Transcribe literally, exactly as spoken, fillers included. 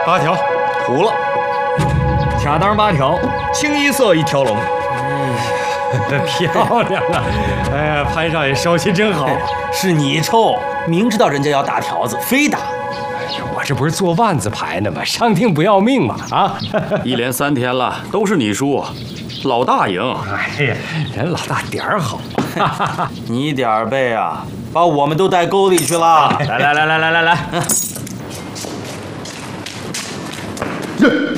八条， 糊了。 卡当八条，清一色一条龙。 漂亮啊！哎呀，潘少爷手气真好。 是你臭，明知道人家要打条子，非打。 哎呀，我这不是做万字牌呢吗？伤听不要命嘛！啊！ 一连三天了，都是你输，老大赢。 哎呀，人老大点儿好。 你点儿背啊，把我们都带沟里去了。 来来来来来来来。